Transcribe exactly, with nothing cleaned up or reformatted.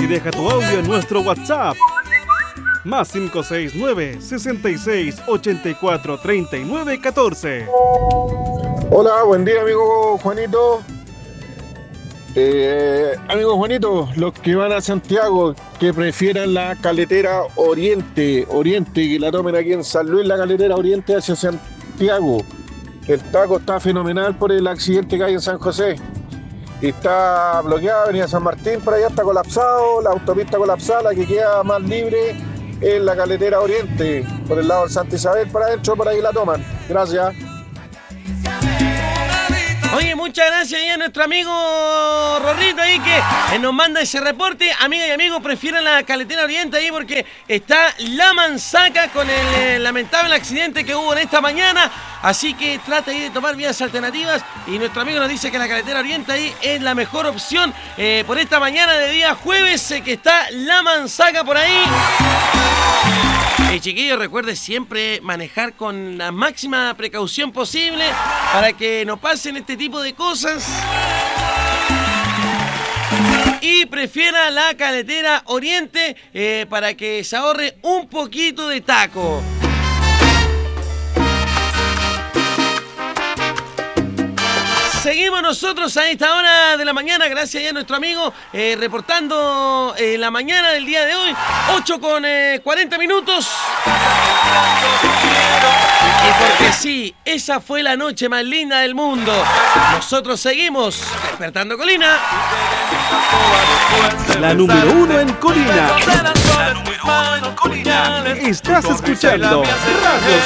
deja tu audio en nuestro WhatsApp. Más cinco seis nueve, sesenta y seis, ochenta y cuatro, treinta y nueve, catorce. Hola, buen día, amigo Juanito. Eh, amigo Juanito, los que van a Santiago, que prefieran la Caletera Oriente, Oriente, que la tomen aquí en San Luis, la Caletera Oriente hacia Santiago. El taco está fenomenal por el accidente que hay en San José. Y está bloqueada, Avenida San Martín, por allá está colapsado, la autopista colapsada, la que queda más libre es la Caletera Oriente, por el lado del Santa Isabel, para adentro, por ahí la toman. Gracias. Oye, muchas gracias ahí a nuestro amigo Rorrito ahí que nos manda ese reporte. Amigas y amigos, prefieren la Caletera Oriente ahí porque está la Manzaca con el eh, lamentable accidente que hubo en esta mañana. Así que trata ahí de tomar vías alternativas y nuestro amigo nos dice que la Caletera Oriente ahí es la mejor opción eh, por esta mañana de día jueves eh, que está la Manzaca por ahí. Eh, chiquillos, recuerde siempre manejar con la máxima precaución posible para que no pasen este tipo de cosas. Y prefiera la Caletera Oriente eh, para que se ahorre un poquito de taco. Seguimos nosotros a esta hora de la mañana, gracias ya a nuestro amigo, eh, reportando eh, la mañana del día de hoy, ocho con cuarenta minutos. Y porque sí, esa fue la noche más linda del mundo. Nosotros seguimos despertando Colina. La número uno en Colina. La número uno en Colina. Estás escuchando Radio